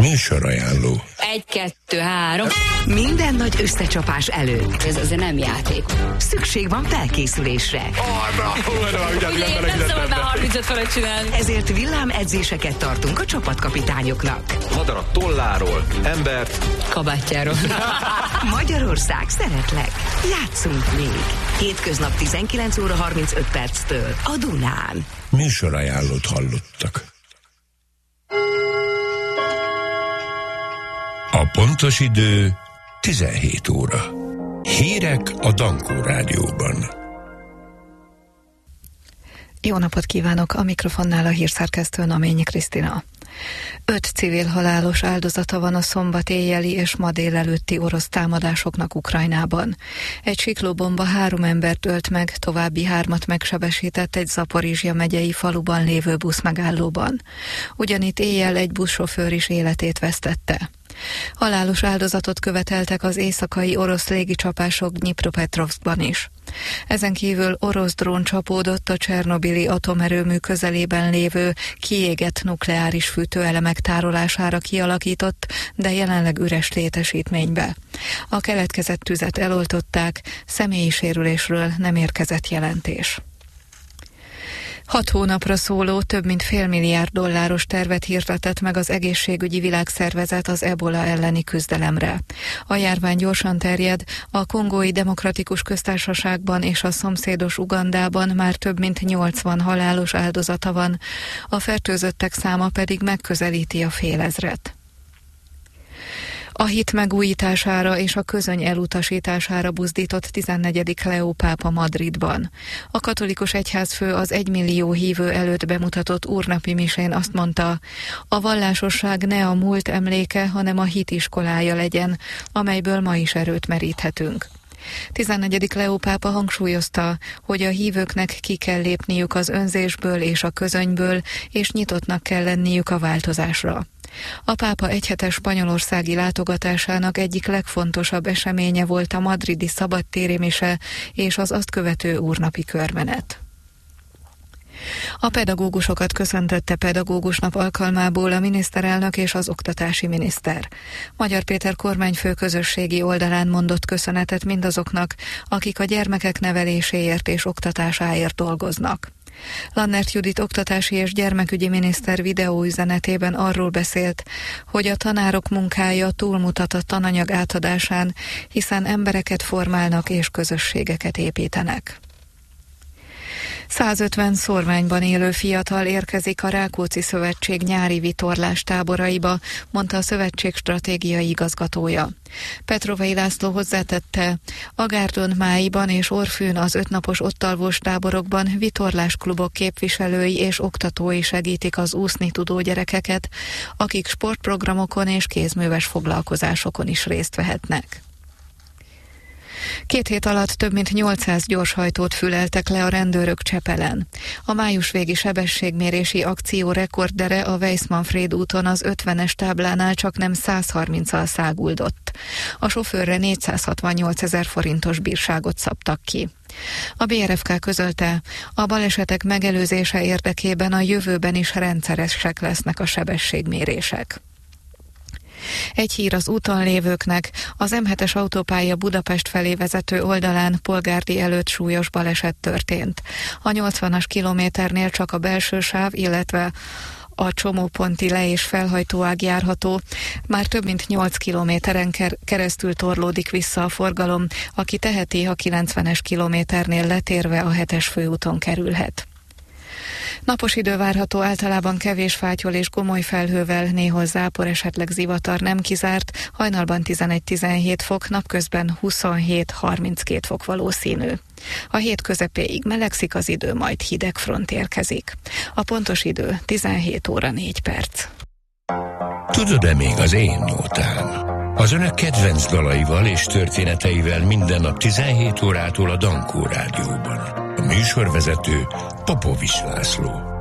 Műsorajánló. 1, 2, 3. Minden nagy összecsapás előtt. Ez azért nem játék. Szükség van felkészülésre. Nem szabad már 35 fölött csinálni. Ezért villámedzéseket tartunk a csapatkapitányoknak. Madarat tolláról, embert Kabátjáról. Magyarország, szeretlek. Játszunk még. Hétköznap 19 óra 35 perctől a Dunán. Műsorajánlót hallottak. A pontos idő 17 óra. Hírek a Dankó Rádióban. Jó napot kívánok! A mikrofonnál a hírszerkesztő Naményi Krisztina. 5 civil halálos áldozata van a szombat éjjeli és ma délelőtti orosz támadásoknak Ukrajnában. Egy siklóbomba 3 embert ölt meg, további 3-at megsebesített egy Zaporizsja megyei faluban lévő buszmegállóban. Ugyanitt éjjel egy buszsofőr is életét vesztette. Halálos áldozatot követeltek az éjszakai orosz légicsapások Dnyipropetrovszkban is. Ezen kívül orosz drón csapódott a csernobili atomerőmű közelében lévő kiégett nukleáris fűtőelemek tárolására kialakított, de jelenleg üres létesítménybe. A keletkezett tüzet eloltották, személyi sérülésről nem érkezett jelentés. 6 hónapra szóló, több mint $500 milliárd tervet hirdetett meg az Egészségügyi Világszervezet az ebola elleni küzdelemre. A járvány gyorsan terjed, a Kongói Demokratikus Köztársaságban és a szomszédos Ugandában már több mint 80 halálos áldozata van, a fertőzöttek száma pedig megközelíti a 100 000-et. A hit megújítására és a közöny elutasítására buzdított 14. Leó pápa Madridban. A katolikus egyházfő az 1 millió hívő előtt bemutatott úrnapi misén azt mondta, a vallásosság ne a múlt emléke, hanem a hit iskolája legyen, amelyből ma is erőt meríthetünk. 14. Leó pápa hangsúlyozta, hogy a hívőknek ki kell lépniük az önzésből és a közönyből, és nyitottnak kell lenniük a változásra. A pápa egyhetes spanyolországi látogatásának egyik legfontosabb eseménye volt a madridi szabadtéri mise és az azt követő úrnapi körmenet. A pedagógusokat köszöntötte pedagógusnap alkalmából a miniszterelnök és az oktatási miniszter. Magyar Péter kormányfő közösségi oldalán mondott köszönetet mindazoknak, akik a gyermekek neveléséért és oktatásáért dolgoznak. Lannert Judit oktatási és gyermekügyi miniszter videóüzenetében arról beszélt, hogy a tanárok munkája túlmutat a tananyag átadásán, hiszen embereket formálnak és közösségeket építenek. 150 szorványban élő fiatal érkezik a Rákóczi Szövetség nyári vitorlás táboraiba, mondta a szövetség stratégiai igazgatója. Petrovai László hozzátette, Agárdon, Máiban és Orfűn az 5 napos ottalvós táborokban vitorlásklubok képviselői és oktatói segítik az úszni tudó gyerekeket, akik sportprogramokon és kézműves foglalkozásokon is részt vehetnek. 2 hét alatt több mint 800 gyorshajtót füleltek le a rendőrök Csepelen. A májusvégi sebességmérési akció rekordere a Weiss-Manfréd úton az 50-es táblánál csaknem 130-al száguldott. A sofőrre 468 000 forintos bírságot szabtak ki. A BRFK közölte, a balesetek megelőzése érdekében a jövőben is rendszeresek lesznek a sebességmérések. Egy hír az úton lévőknek, az M7-es autópálya Budapest felé vezető oldalán Polgárdi előtt súlyos baleset történt. A 80-as kilométernél csak a belső sáv, illetve a csomóponti le- és felhajtóág járható. Már több mint 8 kilométeren keresztül torlódik vissza a forgalom, aki teheti, a 90-es kilométernél letérve a 7-es főúton kerülhet. Napos idő várható, általában kevés fátyol és gomoly felhővel, néhol zápor, esetleg zivatar nem kizárt, hajnalban 11-17 fok, napközben 27-32 fok valószínű. A hét közepéig melegszik az idő, majd hideg front érkezik. A pontos idő 17 óra 4 perc. Tudod-e még az én nótám? Az önök kedvenc dalaival és történeteivel minden nap 17 órától a Dankó Rádióban. A műsorvezető Popovics László.